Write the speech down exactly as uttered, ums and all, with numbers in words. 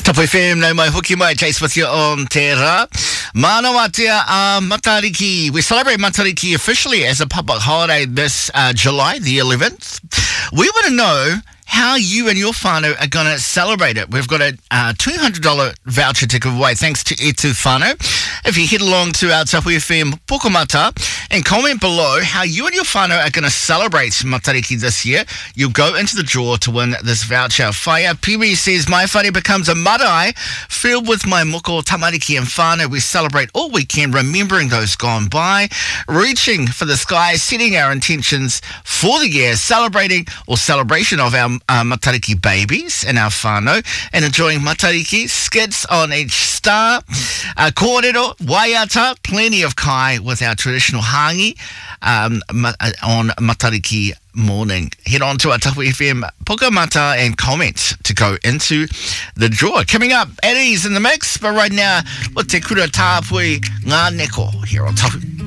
Tapu F M, no mai hoki mai, Chase with you on Te Rā. Manawatia uh, Matariki. We celebrate Matariki officially as a public holiday this uh, July the eleventh. We want to know how you and your whānau are going to celebrate it. We've got a uh, two hundred dollars voucher to give away thanks to Etu Whānau. If you head along to our Tapu F M Pokomata and comment below how you and your whānau are going to celebrate Matariki this year, you'll go into the draw to win this voucher. Whaia Piwi says, my whare becomes a marae filled with my moko, tamariki and whānau. We celebrate all weekend, remembering those gone by, reaching for the sky, setting our intentions for the year, celebrating or celebration of our uh, Matariki babies and our whānau, and enjoying Matariki skits on each star. Uh, kōrero, waiata, plenty of kai with our traditional hangi um, ma- on Matariki morning. Head on to our Tapu F M Pokomata and comment to go into the draw. Coming up, Eddie's in the mix, but right now, o te kura tāpui ngā neko here on Tapu